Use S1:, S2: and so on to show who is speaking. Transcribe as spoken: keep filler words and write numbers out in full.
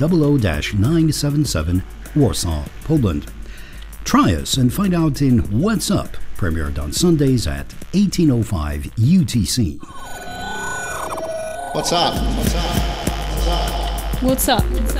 S1: zero zero nine seven seven, Warsaw, Poland. Try us and find out in What's Up, premiered on Sundays at eighteen oh five U T C.
S2: What's up? What's up?
S3: What's up?